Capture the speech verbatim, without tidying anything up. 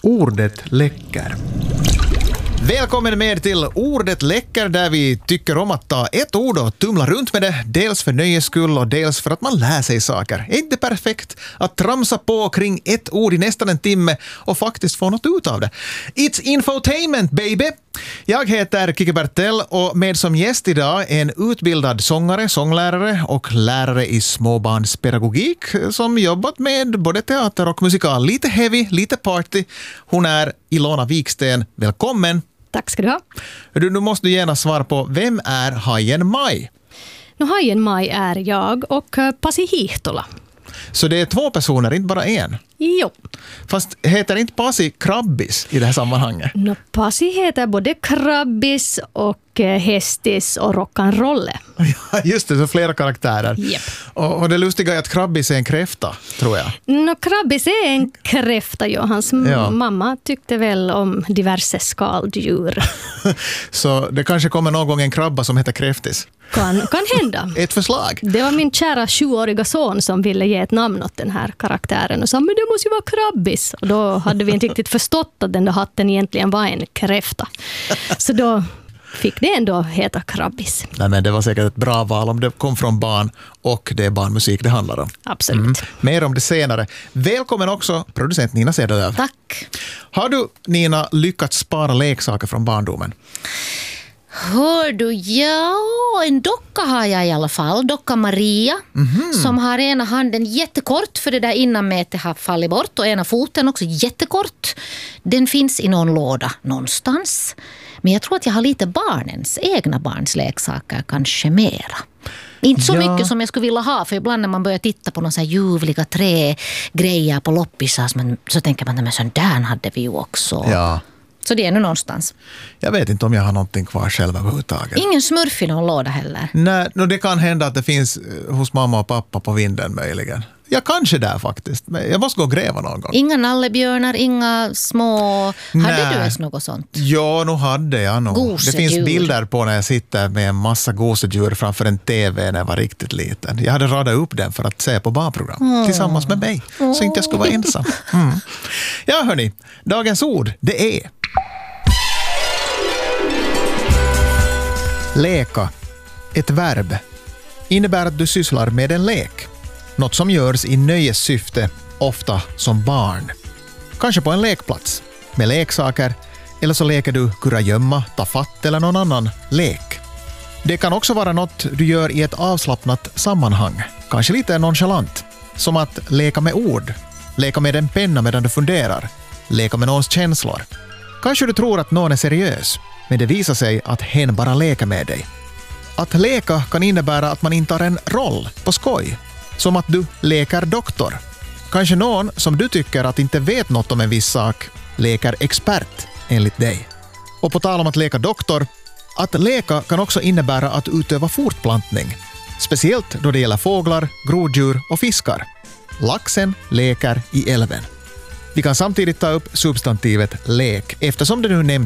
Ordet läcker. Välkommen med till Ordet läcker, där vi tycker om att ta ett ord och tumla runt med det, dels för nöjes skull och dels för att man lär sig saker. Är inte perfekt att tramsa på kring ett ord i nästan en timme och faktiskt få något ut av det? It's infotainment, baby! Jag heter Kike Bertell och med som gäst idag en utbildad sångare, sånglärare och lärare i småbarnspedagogik som jobbat med både teater och musikal. Lite heavy, lite party. Hon är Ilona Viksten. Välkommen! Tack ska du ha. Du, nu måste du gärna svara på, vem är Hajen Maj? No, Hajen Maj är jag och Pasi Hihtola. Så det är två personer, inte bara en? Jo. Fast heter inte Pasi Krabbis i det här sammanhanget? No, Pasi heter både Krabbis och Hästis och Rock'n'Rolle. Ja, just det, så flera karaktärer. Yep. Och, och det lustiga är att Krabbis är en kräfta, tror jag. No, Krabbis är en kräfta, ja. Hans Ja. mamma tyckte väl om diverse skaldjur. Så det kanske kommer någon gång en krabba som heter Kräftis. Kan, kan hända. Ett förslag. Det var min kära sjuåriga son som ville ge ett namn åt den här karaktären och sa, men det måste ju vara Krabbis. Och då hade vi inte riktigt förstått att den där hatten egentligen var en kräfta. Så då fick det ändå heta Krabbis. Nej, men det var säkert ett bra val om det kom från barn och det är barnmusik det handlar om. Absolut. Mm. Mer om det senare. Välkommen också producent Nina Cederlöv. Tack. Har du, Nina, lyckats spara leksaker från barndomen? Hör du, ja, en docka har jag i alla fall. Docka Maria, mm-hmm. som har ena handen jättekort för det där innanmätet har fallit bort och ena foten också jättekort. Den finns i någon låda någonstans. Men jag tror att jag har lite barnens, egna barns leksaker, kanske mera. Inte så ja. mycket som jag skulle vilja ha, för ibland när man börjar titta på någon så här ljuvliga trägrejer på loppisar så, så tänker man, men sån där hade vi ju också. Ja. Så det är nu någonstans. Jag vet inte om jag har någonting kvar själv överhuvudtaget. Ingen smurf i någon låda heller. Nej, no, det kan hända att det finns hos mamma och pappa på vinden möjligen. Ja, kanske där faktiskt. Men jag måste gå och gräva någon gång. Inga nallebjörnar, inga små... Nej. Hade du ens något sånt? Ja, nu hade jag nog. Gosedjur. Det finns bilder på när jag sitter med en massa gosedjur framför en tv när jag var riktigt liten. Jag hade radat upp den för att se på barnprogram mm. tillsammans med mig. Mm. Så inte jag skulle vara ensam. Mm. Ja, hörni. Dagens ord, det är... Leka, ett verb, innebär att du sysslar med en lek. Något som görs i nöjessyfte, ofta som barn. Kanske på en lekplats, med leksaker, eller så leker du kurragömma, ta fatt eller någon annan lek. Det kan också vara något du gör i ett avslappnat sammanhang, kanske lite nonchalant, som att leka med ord, leka med en penna medan du funderar, leka med någons känslor. Kanske du tror att någon är seriös, men det visar sig att hen bara leker med dig. Att leka kan innebära att man intar en roll på skoj, som att du leker doktor. Kanske någon som du tycker att inte vet något om en viss sak leker expert enligt dig. Och på tal om att leka doktor, att leka kan också innebära att utöva fortplantning, speciellt då det gäller fåglar, groddjur och fiskar. Laxen leker i älven. Vi kan samtidigt ta upp substantivet lek eftersom det nu nämns